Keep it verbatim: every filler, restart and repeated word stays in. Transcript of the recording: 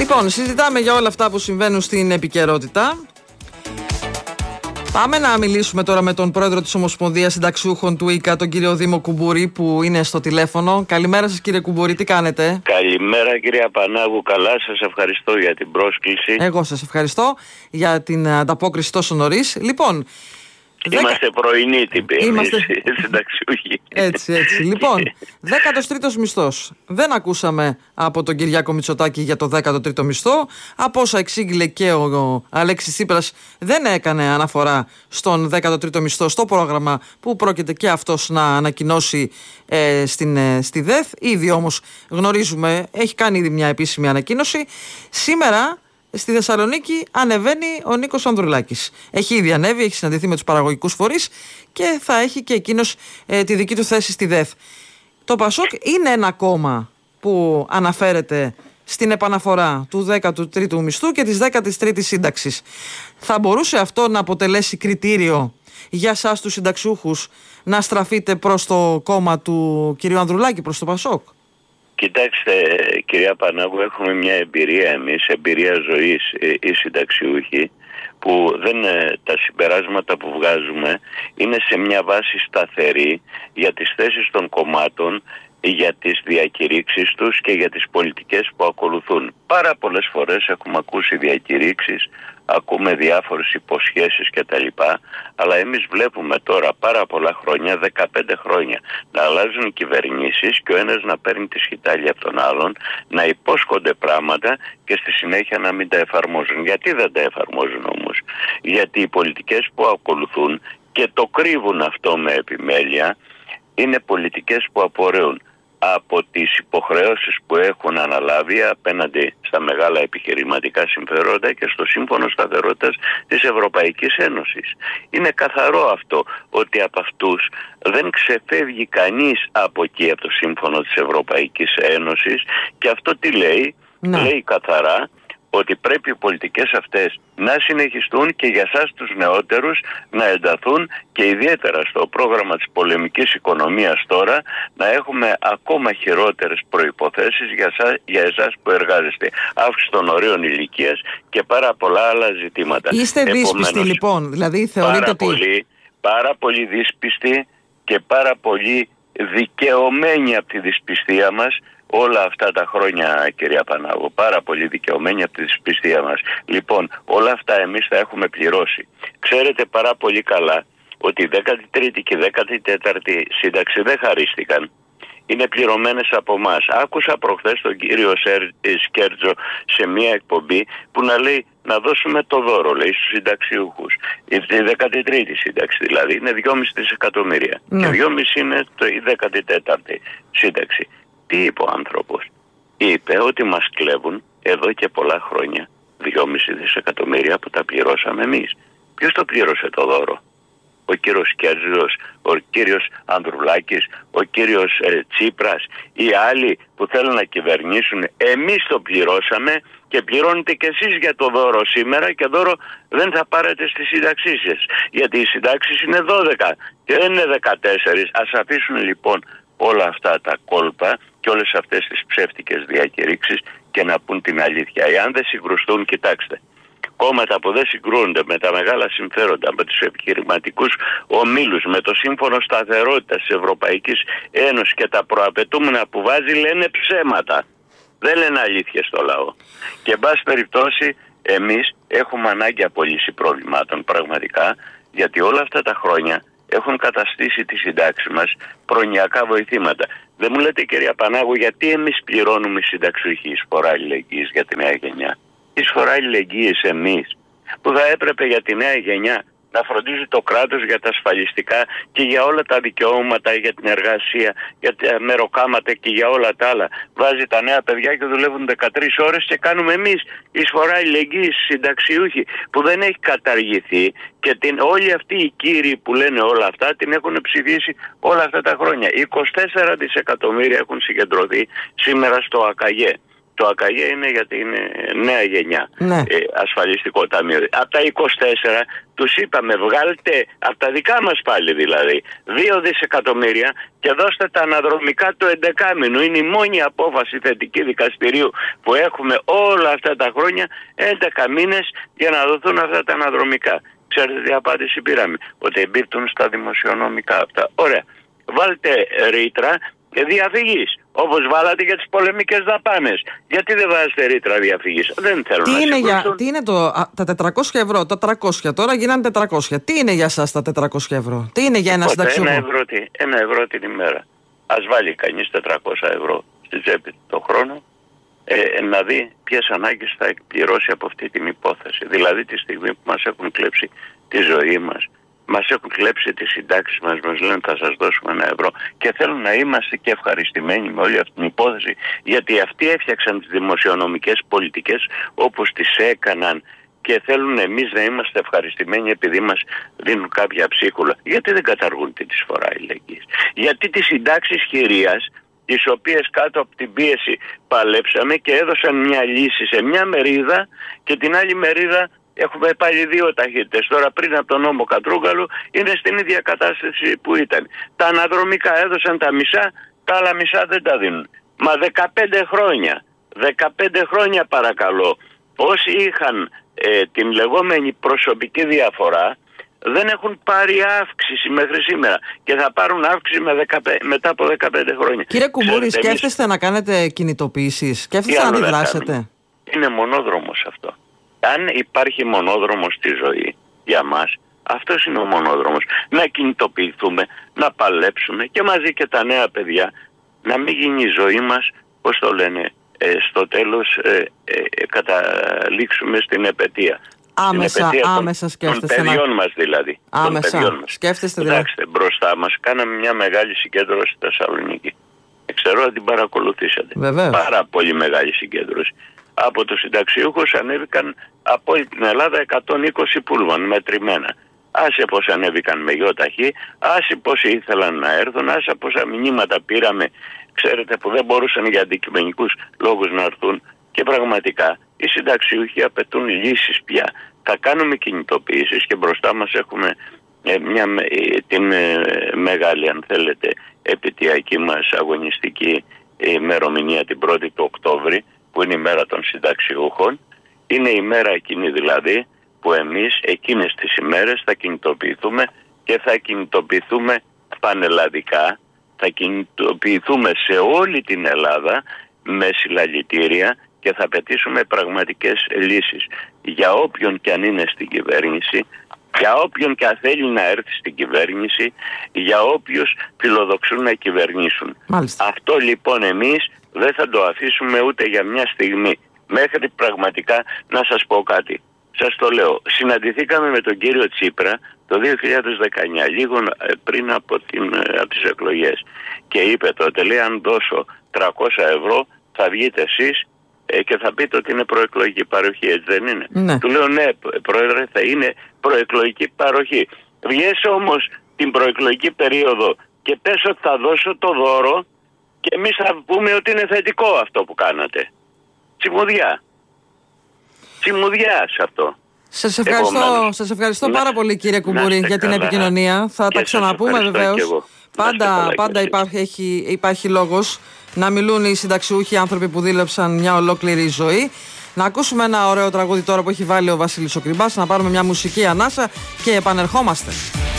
Λοιπόν, συζητάμε για όλα αυτά που συμβαίνουν στην επικαιρότητα. Πάμε να μιλήσουμε τώρα με τον πρόεδρο της Ομοσπονδίας Συνταξιούχων του ΙΚΑ, τον κύριο Δήμο Κουμπούρη, που είναι στο τηλέφωνο. Καλημέρα σας, κύριε Κουμπούρη, τι κάνετε? Καλημέρα, κύριε Πανάγου, καλά, σας ευχαριστώ για την πρόσκληση. Εγώ σας ευχαριστώ για την ανταπόκριση τόσο νωρίς. Λοιπόν, είμαστε δέκα... πρωινοί τύποι, είμαστε... εμείς συνταξιούχοι. Έτσι, έτσι. Λοιπόν, δέκατος τρίτος μισθός. Δεν ακούσαμε από τον Κυριάκο Μητσοτάκη για το δέκατο τρίτο μισθό. Από όσα εξήγηλε και ο, ο Αλέξης Τσίπρας, δεν έκανε αναφορά στον δέκατο τρίτο μισθό στο πρόγραμμα που πρόκειται και αυτός να ανακοινώσει ε, στην, ε, στη ΔΕΘ. Ήδη όμως γνωρίζουμε, έχει κάνει ήδη μια επίσημη ανακοίνωση. Σήμερα στη Θεσσαλονίκη ανεβαίνει ο Νίκος Ανδρουλάκης. Έχει ήδη ανέβει, έχει συναντηθεί με τους παραγωγικούς φορείς και θα έχει και εκείνος ε, τη δική του θέση στη ΔΕΘ. Το ΠΑΣΟΚ είναι ένα κόμμα που αναφέρεται στην επαναφορά του δέκατου τρίτου μισθού και της δέκατης τρίτης σύνταξης. Θα μπορούσε αυτό να αποτελέσει κριτήριο για σας τους συνταξιούχους να στραφείτε προς το κόμμα του κ. Ανδρουλάκη, προς το ΠΑΣΟΚ? Κοιτάξτε, κυρία Πανάγου, έχουμε μια εμπειρία εμείς, εμπειρία ζωής, οι συνταξιούχοι, που δεν, τα συμπεράσματα που βγάζουμε είναι σε μια βάση σταθερή για τις θέσεις των κομμάτων, για τις διακηρύξεις τους και για τις πολιτικές που ακολουθούν. Πάρα πολλές φορές έχουμε ακούσει διακηρύξεις, ακούμε διάφορες υποσχέσεις κτλ. Αλλά εμείς βλέπουμε τώρα πάρα πολλά χρόνια, δεκαπέντε χρόνια, να αλλάζουν κυβερνήσεις και ο ένας να παίρνει τη σκητάλη από τον άλλον, να υπόσχονται πράγματα και στη συνέχεια να μην τα εφαρμόζουν. Γιατί δεν τα εφαρμόζουν όμως? Γιατί οι πολιτικές που ακολουθούν και το κρύβουν αυτό με επιμέλεια, είναι πολιτικές που απορρέουν από τις υποχρεώσεις που έχουν αναλάβει απέναντι στα μεγάλα επιχειρηματικά συμφερόντα και στο Σύμφωνο Σταθερότητας της Ευρωπαϊκής Ένωσης. Είναι καθαρό αυτό, ότι από αυτούς δεν ξεφεύγει κανείς από εκεί, από το Σύμφωνο της Ευρωπαϊκής Ένωσης, και αυτό τι λέει? Ναι. Λέει καθαρά ότι πρέπει οι πολιτικές αυτές να συνεχιστούν και για σας τους νεότερους να ενταθούν, και ιδιαίτερα στο πρόγραμμα της πολεμικής οικονομίας τώρα να έχουμε ακόμα χειρότερες προϋποθέσεις για, σας, για εσάς που εργάζεστε. Αύξηση των ορίων ηλικίας και πάρα πολλά άλλα ζητήματα. Είστε δύσπιστοι λοιπόν, δηλαδή θεωρείτε πάρα ότι... Πολύ, πάρα πολύ δύσπιστοι και πάρα πολύ δικαιωμένοι από τη δυσπιστία μας όλα αυτά τα χρόνια, κυρία Πανάγου. Πάρα πολύ δικαιωμένοι από τη δυσπιστία μας. Λοιπόν, όλα αυτά εμείς θα έχουμε πληρώσει. Ξέρετε πάρα πολύ καλά ότι η δέκατη τρίτη και η δέκατη τέταρτη σύνταξη δεν χαρίστηκαν. Είναι πληρωμένες από εμάς. Άκουσα προχθές τον κύριο Σκέρτζο σε μια εκπομπή που να λέει να δώσουμε το δώρο, λέει, στους συνταξιούχους. Η δέκατη τρίτη σύνταξη δηλαδή είναι δυόμισι δισεκατομμύρια. Ναι. Και δυόμισι είναι το, η δέκατη τέταρτη σύνταξη. Τι είπε ο άνθρωπος? Είπε ότι μας κλέβουν εδώ και πολλά χρόνια δυόμισι δισεκατομμύρια που τα πληρώσαμε εμείς. Ποιος το πλήρωσε το δώρο? Ο κύριος Κέρζος, ο κύριος Ανδρουλάκης, ο κύριος ε, Τσίπρας, οι άλλοι που θέλουν να κυβερνήσουν? Εμείς το πληρώσαμε και πληρώνετε κι εσείς για το δώρο σήμερα, και δώρο δεν θα πάρετε στις συνταξίες σας, γιατί οι συντάξεις είναι δώδεκα και δεν είναι δεκατέσσερα. Ας αφήσουν λοιπόν όλα αυτά τα κόλπα και όλες αυτές τις ψεύτικες διακηρύξεις και να πούν την αλήθεια. Εάν δεν συγκρουστούν, κοιτάξτε, κόμματα που δεν συγκρούονται με τα μεγάλα συμφέροντα, με τους επιχειρηματικούς ομίλους, με το Σύμφωνο Σταθερότητας της Ευρωπαϊκής Ένωσης και τα προαπαιτούμενα που βάζει, λένε ψέματα. Δεν λένε αλήθεια στο λαό. Και εν πάση περιπτώσει εμείς έχουμε ανάγκη από λύση προβλημάτων πραγματικά, γιατί όλα αυτά τα χρόνια έχουν καταστήσει τη συντάξη μας προνοιακά βοηθήματα. Δεν μου λέτε, κυρία Πανάγου, γιατί εμείς πληρώνουμε συνταξιούχοι εισφορά αλληλεγγύης για τη νέα γενιά? Εισφορά αλληλεγγύης εμείς, που θα έπρεπε για τη νέα γενιά να φροντίζει το κράτος για τα ασφαλιστικά και για όλα τα δικαιώματα, για την εργασία, για τα μεροκάματα και για όλα τα άλλα. Βάζει τα νέα παιδιά και δουλεύουν δεκατρείς ώρες και κάνουμε εμείς εισφορά αλληλεγγύης συνταξιούχοι, που δεν έχει καταργηθεί, και την, όλοι αυτοί οι κύριοι που λένε όλα αυτά την έχουν ψηφίσει όλα αυτά τα χρόνια. είκοσι τέσσερα δισεκατομμύρια έχουν συγκεντρωθεί σήμερα στο ΑΚΑΓΕ. Το ΑΚΑΓΕ είναι για την νέα γενιά, ναι. ε, ασφαλιστικό ταμείο. Από τα είκοσι τέσσερα τους είπαμε βγάλτε, από τα δικά μας πάλι δηλαδή, δύο δισεκατομμύρια και δώστε τα αναδρομικά το εντεκάμηνο. Είναι η μόνη απόφαση θετική δικαστηρίου που έχουμε όλα αυτά τα χρόνια, έντεκα μήνες για να δοθούν αυτά τα αναδρομικά. Ξέρετε τι απάντηση πήραμε? Ότι εμπίπτουν στα δημοσιονομικά αυτά. Ωραία. Βάλτε ρήτρα διαφυγής, όπως βάλατε για τις πολεμικές δαπάνες. Γιατί δεν βάζετε ρήτρα διαφυγής? Δεν θέλω τι να είναι για, συγκρούσουν. Τι είναι το, α, τα τετρακόσια ευρώ, τα τριακόσια τώρα γίνανε τετρακόσια. Τι είναι για σας τα τετρακόσια ευρώ? Τι είναι για ένα συνταξιούχο? Ένα ευρώ, ένα ευρώ την ημέρα. Ας βάλει κανείς τετρακόσια ευρώ στη τσέπη το χρόνο, ε, να δει ποιες ανάγκες θα εκπληρώσει από αυτή την υπόθεση. Δηλαδή τη στιγμή που μας έχουν κλέψει τη ζωή μας, μας έχουν κλέψει τις συντάξεις μας, μας λένε θα σας δώσουμε ένα ευρώ και θέλουν να είμαστε και ευχαριστημένοι με όλη αυτή την υπόθεση, γιατί αυτοί έφτιαξαν τις δημοσιονομικές πολιτικές όπως τις έκαναν και θέλουν εμείς να είμαστε ευχαριστημένοι επειδή μας δίνουν κάποια ψίχουλα. Γιατί δεν καταργούν την εισφορά αλληλεγγύης? Γιατί τις συντάξεις χειρίας, τις οποίες κάτω από την πίεση παλέψαμε και έδωσαν μια λύση σε μια μερίδα και την άλλη μερίδα έχουμε πάλι δύο ταχύτητες. Τώρα πριν από τον νόμο Κατρούγκαλου είναι στην ίδια κατάσταση που ήταν. Τα αναδρομικά έδωσαν τα μισά, τα άλλα μισά δεν τα δίνουν. Μα δεκαπέντε χρόνια, δεκαπέντε χρόνια παρακαλώ, όσοι είχαν ε, την λεγόμενη προσωπική διαφορά δεν έχουν πάρει αύξηση μέχρι σήμερα και θα πάρουν αύξηση με δεκαπέντε, μετά από δεκαπέντε χρόνια. Κύριε Κουμπούρη, σκέφτεστε εμείς... να κάνετε κινητοποιήσεις? Σκέφτεστε να αντιδράσετε? Είναι μονόδρομος αυτό. Αν υπάρχει μονόδρομος στη ζωή για μας, αυτός είναι ο μονόδρομος. Να κινητοποιηθούμε, να παλέψουμε και μαζί και τα νέα παιδιά, να μην γίνει η ζωή μας, πώς το λένε, ε, στο τέλος ε, ε, ε, καταλήξουμε στην επαιτία. Άμεσα, άμεσα σκέφτεστε. Των παιδιών να... μας δηλαδή. Άμεσα, των μας. σκέφτεστε δηλαδή. Κοιτάξτε, μπροστά μας κάναμε μια μεγάλη συγκέντρωση στη Θεσσαλονίκη. Ξέρω αν την παρακολουθήσατε. Βεβαίως. Πάρα πολύ μεγάλη συγκέντρωση. Από τους συνταξιούχους ανέβηκαν από όλη την Ελλάδα εκατόν είκοσι πούλμαν μετρημένα. Άσε πως ανέβηκαν με γιοταχή, άσε πως ήθελαν να έρθουν, άσε πόσα μηνύματα πήραμε, ξέρετε, που δεν μπορούσαν για αντικειμενικούς λόγους να έρθουν. Και πραγματικά οι συνταξιούχοι απαιτούν λύσεις πια. Θα κάνουμε κινητοποιήσεις και μπροστά μας έχουμε ε, μια, ε, την ε, μεγάλη, αν θέλετε, επαιτειακή μας αγωνιστική ημερομηνία την πρώτη του Οκτώβρη, που είναι η μέρα των συνταξιούχων. Είναι η μέρα εκείνη δηλαδή που εμείς εκείνες τις ημέρες θα κινητοποιηθούμε και θα κινητοποιηθούμε πανελλαδικά, θα κινητοποιηθούμε σε όλη την Ελλάδα με συλλαλητήρια και θα πετήσουμε πραγματικές λύσεις για όποιον και αν είναι στην κυβέρνηση, για όποιον και αν θέλει να έρθει στην κυβέρνηση, για όποιους φιλοδοξούν να κυβερνήσουν. Μάλιστα. Αυτό λοιπόν εμείς δεν θα το αφήσουμε ούτε για μια στιγμή, μέχρι πραγματικά να σας πω κάτι. Σας το λέω, συναντηθήκαμε με τον κύριο Τσίπρα το δύο χιλιάδες δεκαεννιά, λίγο πριν από, την, από τις εκλογές, και είπε τότε, λέει, αν δώσω τριακόσια ευρώ θα βγείτε εσείς ε, και θα πείτε ότι είναι προεκλογική παροχή, έτσι δεν είναι? Ναι. Του λέω, ναι πρόεδρε, θα είναι προεκλογική παροχή. Βγες όμως την προεκλογική περίοδο και πες ότι θα δώσω το δώρο και εμείς θα πούμε ότι είναι θετικό αυτό που κάνατε. Τσιμουδιά. Τσιμουδιά σε αυτό. Σας ευχαριστώ, σας ευχαριστώ να, πάρα πολύ κύριε Κουμπούρη για την καλά. επικοινωνία. Θα τα ξαναπούμε βεβαίως. Πάντα, πάντα υπάρχει, έχει, υπάρχει λόγος να μιλούν οι συνταξιούχοι άνθρωποι που δούλεψαν μια ολόκληρη ζωή. Να ακούσουμε ένα ωραίο τραγούδι τώρα που έχει βάλει ο Βασίλης ο Κρυμπάς, να πάρουμε μια μουσική ανάσα και επανερχόμαστε.